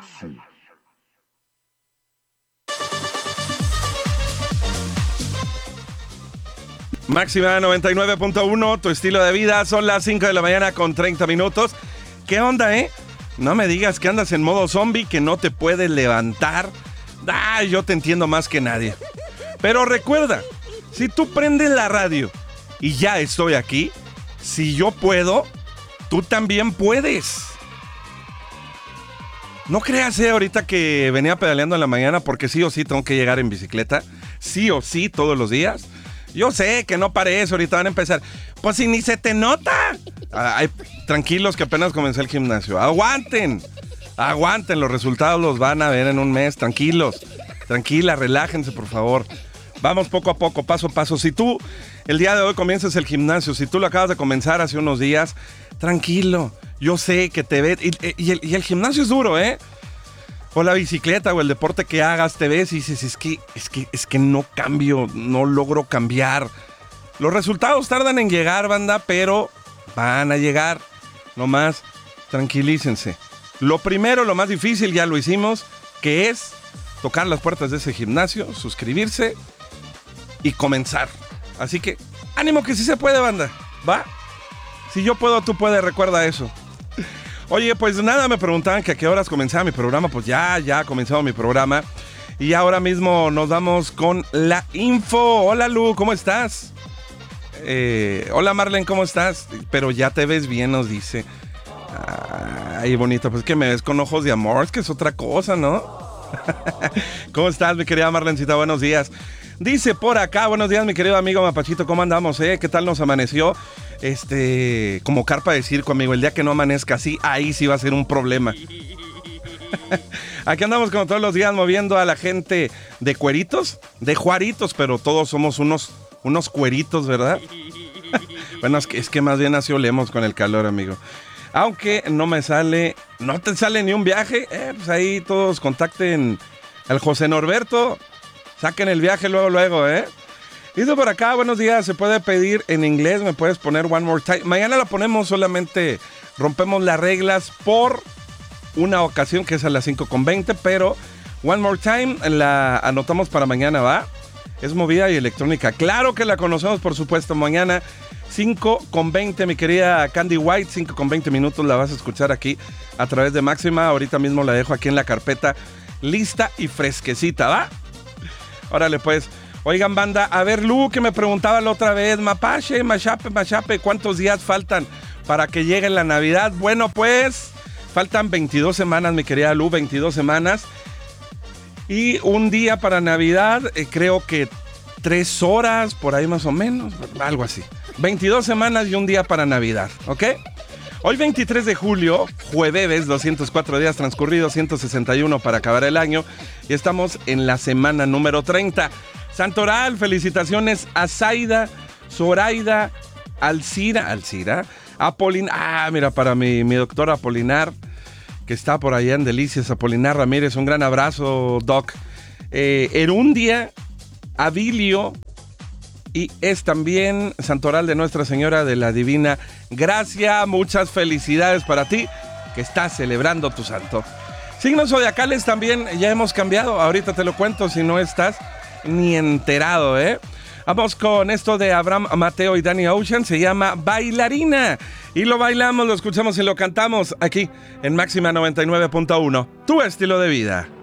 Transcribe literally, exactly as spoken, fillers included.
Máxima noventa y nueve punto uno, tu estilo de vida. Son las cinco de la mañana con treinta minutos. ¿Qué onda, eh? No me digas que andas en modo zombie, que no te puedes levantar. Ah, yo te entiendo más que nadie. Pero recuerda, si tú prendes la radio y ya estoy aquí, si yo puedo, tú también puedes. No creas, eh, ahorita que venía pedaleando en la mañana, porque sí o sí tengo que llegar en bicicleta. Sí o sí, todos los días. Yo sé que no parece, ahorita van a empezar. Pues si ni se te nota. Ay, tranquilos que apenas comencé el gimnasio. Aguanten, aguanten, los resultados los van a ver en un mes. Tranquilos, tranquila, relájense por favor. Vamos poco a poco, paso a paso. Si tú el día de hoy comienzas el gimnasio, si tú lo acabas de comenzar hace unos días, tranquilo. Yo sé que te ves, y, y, el, y el gimnasio es duro, ¿eh? O la bicicleta o el deporte que hagas, te ves y dices, es que, es que, es que no cambio, no logro cambiar. Los resultados tardan en llegar, banda, pero van a llegar. Nomás tranquilícense. Lo primero, lo más difícil, ya lo hicimos, que es tocar las puertas de ese gimnasio, suscribirse y comenzar. Así que, ánimo que sí se puede, banda, ¿va? Si yo puedo, tú puedes, recuerda eso. Oye, pues nada, me preguntaban que a qué horas comenzaba mi programa. Pues ya, ya comenzaba mi programa. Y ahora mismo nos vamos con la info. Hola, Lu, ¿cómo estás? Eh, hola, Marlene, ¿cómo estás? Pero ya te ves bien, nos dice. Ay, bonito, pues que me ves con ojos de amor, es que es otra cosa, ¿no? ¿Cómo estás, mi querida Marlencita? Buenos días. Dice por acá, buenos días, mi querido amigo Mapachito, ¿cómo andamos, eh? ¿Qué tal nos amaneció? Este, como carpa de circo, amigo, el día que no amanezca así, ahí sí va a ser un problema. Aquí andamos como todos los días moviendo a la gente de cueritos, de juaritos, pero todos somos unos, unos cueritos, ¿verdad? Bueno, es que, es que más bien así olemos con el calor, amigo. Aunque no me sale, no te sale ni un viaje, eh, pues ahí todos contacten al José Norberto, saquen el viaje luego, luego, ¿eh? Dice por acá, buenos días, se puede pedir en inglés, me puedes poner one more time. Mañana la ponemos, solamente rompemos las reglas por una ocasión que es a las cinco con veinte, pero one more time la anotamos para mañana, ¿va? Es movida y electrónica. Claro que la conocemos, por supuesto, mañana cinco con veinte, mi querida Candy White, cinco con veinte minutos la vas a escuchar aquí a través de Máxima. Ahorita mismo la dejo aquí en la carpeta, lista y fresquecita, ¿va? Órale, pues. Oigan, banda, a ver, Lu, que me preguntaba la otra vez, Mapache, Machape, Machape, ¿cuántos días faltan para que llegue la Navidad? Bueno, pues, faltan veintidós semanas, mi querida Lu, veintidós semanas. Y un día para Navidad, eh, creo que tres horas, por ahí más o menos, algo así. veintidós semanas y un día para Navidad, ¿ok? Hoy veintitrés de julio, jueves, doscientos cuatro días transcurridos, ciento sesenta y uno para acabar el año. Y estamos en la semana número treinta. Santoral, felicitaciones a Zaida, Zoraida, Alcira, Alcira, Apolinar, ah, mira, para mi, mi doctor Apolinar, que está por allá en Delicias, Apolinar Ramírez, un gran abrazo, Doc. Eh, Erundia, Abilio, y es también Santoral de Nuestra Señora de la Divina Gracia. Muchas felicidades para ti, que estás celebrando tu santo. Signos zodiacales también ya hemos cambiado, ahorita te lo cuento si no estás ni enterado, ¿eh? Vamos con esto de Abraham Mateo y Danny Ocean, se llama Bailarina. Y lo bailamos, lo escuchamos y lo cantamos aquí en Máxima noventa y nueve punto uno, tu estilo de vida.